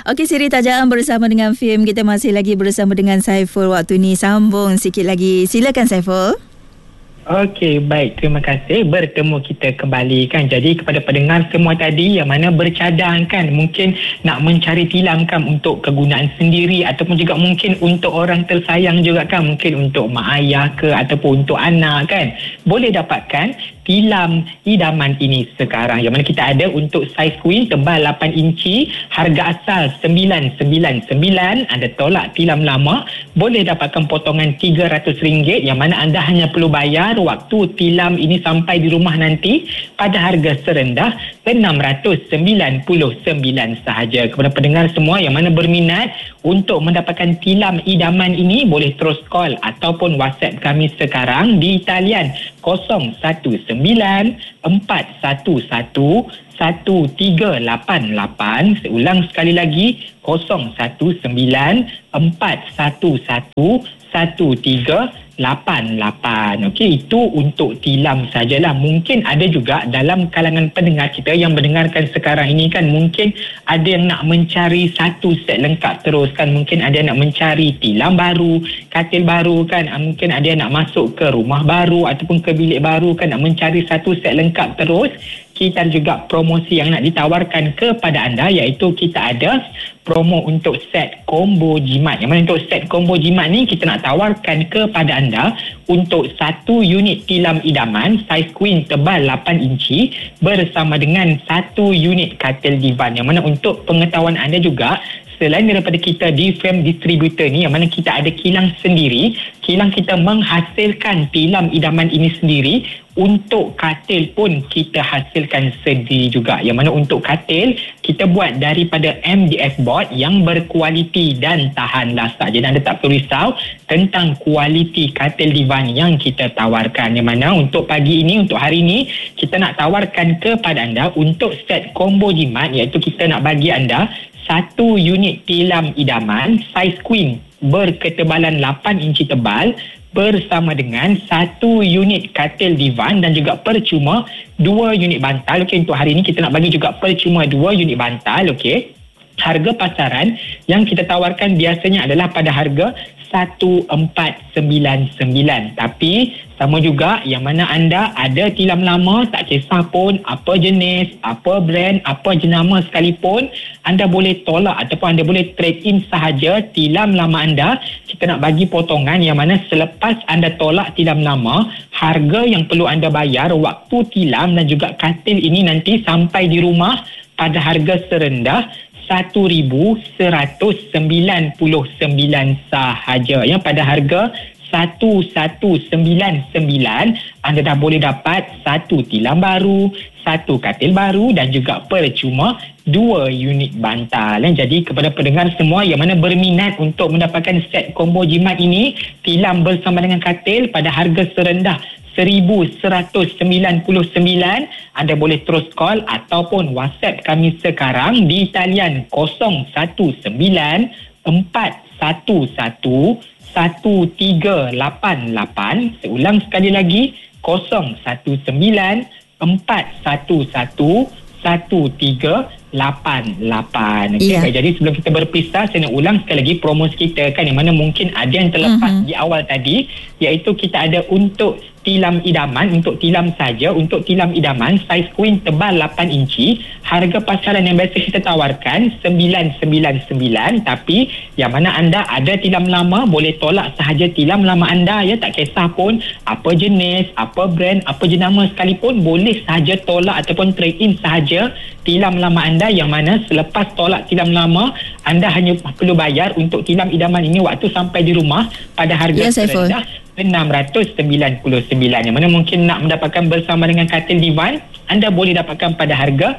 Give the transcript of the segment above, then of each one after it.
Okey, Siri Tajam bersama dengan Fim. Kita masih lagi bersama dengan Saiful. Waktu ni sambung sikit lagi. Silakan Saiful. Okey, baik. Terima kasih. Bertemu kita kembali kan. Jadi kepada pendengar semua tadi yang mana bercadang kan, mungkin nak mencari tilam kan untuk kegunaan sendiri ataupun juga mungkin untuk orang tersayang juga kan, mungkin untuk mak ayah ke ataupun untuk anak kan, boleh dapatkan tilam idaman ini sekarang yang mana kita ada untuk saiz queen tebal 8 inci, harga asal 999. Anda tolak tilam lama, boleh dapatkan potongan RM300 yang mana anda hanya perlu bayar waktu tilam ini sampai di rumah nanti pada harga serendah RM699 sahaja. Kepada pendengar semua yang mana berminat untuk mendapatkan tilam idaman ini, boleh terus call ataupun WhatsApp kami sekarang di talian 019-411-1388. Seulang sekali lagi, 019-411-1388. Okey, itu untuk tilam sajalah. Mungkin ada juga dalam kalangan pendengar kita yang mendengarkan sekarang ini kan, mungkin ada yang nak mencari satu set lengkap terus kan, mungkin ada yang nak mencari tilam baru, katil baru kan, mungkin ada yang nak masuk ke rumah baru ataupun ke bilik baru kan, nak mencari satu set lengkap terus. Kita ada juga promosi yang nak ditawarkan kepada anda, iaitu kita ada promo untuk set combo jimat. Yang mana untuk set combo jimat ni kita nak tawarkan kepada anda untuk satu unit tilam idaman saiz queen tebal 8 inci bersama dengan satu unit katil divan. Yang mana untuk pengetahuan anda juga, selain daripada kita di frame distributor ni yang mana kita ada kilang sendiri, kilang kita menghasilkan tilam idaman ini sendiri. Untuk katil pun kita hasilkan sendiri juga. Yang mana untuk katil kita buat daripada MDF board yang berkualiti dan tahan lasak. Jadi anda tak perlu risau tentang kualiti katil divan yang kita tawarkan. Yang mana untuk pagi ini, untuk hari ini, kita nak tawarkan kepada anda untuk set combo jimat, iaitu kita nak bagi anda satu unit tilam idaman saiz queen berketebalan 8 inci tebal bersama dengan satu unit katil divan dan juga percuma 2 unit bantal. Okey, untuk hari ini kita nak bagi juga percuma 2 unit bantal. Okey, harga pasaran yang kita tawarkan biasanya adalah pada harga 1499. Tapi sama juga yang mana anda ada tilam lama, tak kisah pun apa jenis, apa brand, apa jenama sekalipun, anda boleh tolak ataupun anda boleh trade in sahaja tilam lama anda. Kita nak bagi potongan yang mana selepas anda tolak tilam lama, harga yang perlu anda bayar waktu tilam dan juga katil ini nanti sampai di rumah pada harga serendah RM1,199 sahaja. Yang pada harga 1,199 anda dah boleh dapat satu tilam baru, satu katil baru dan juga percuma 2 unit bantal. Jadi kepada pendengar semua yang mana berminat untuk mendapatkan set combo jimat ini, tilam bersama dengan katil pada harga serendah RM1,199, anda boleh terus call ataupun WhatsApp kami sekarang di talian 019-411-1388. Seulang sekali lagi, 019-411-1388. Okey, baik. Jadi sebelum kita berpisah, saya nak ulang sekali lagi promosi kita kan, yang mana mungkin ada yang terlepas di awal tadi, iaitu kita ada untuk tilam idaman, untuk tilam saja, untuk tilam idaman saiz queen tebal 8 inci, harga pasaran yang biasa kita tawarkan 999. Tapi yang mana anda ada tilam lama, boleh tolak sahaja tilam lama anda ya, tak kisah pun apa jenis, apa brand, apa jenama sekalipun, boleh sahaja tolak ataupun trade in sahaja tilam lama anda. Yang mana selepas tolak tilam lama, anda hanya perlu bayar untuk tilam idaman ini waktu sampai di rumah pada harga serendah RM699. Yang mana mungkin nak mendapatkan bersama dengan katil divan, anda boleh dapatkan pada harga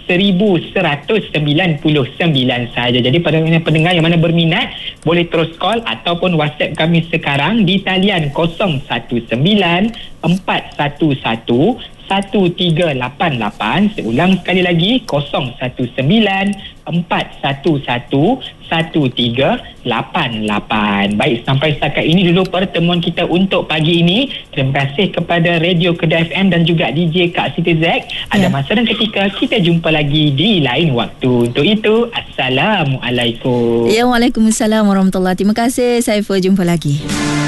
RM1,199 sahaja. Jadi pada pendengar yang mana berminat, boleh terus call ataupun WhatsApp kami sekarang di talian 019-411-1388. 1388. Seulang sekali lagi 019-411-1388. Baik, sampai setakat ini dulu pertemuan kita untuk pagi ini. Terima kasih kepada Radio Kedah FM dan juga DJ Kak Siti Zack. Ada masa dan ketika kita jumpa lagi di lain waktu. Untuk itu, Assalamualaikum. Ya, Waalaikumsalam warahmatullahi. Terima kasih Saiful, jumpa lagi.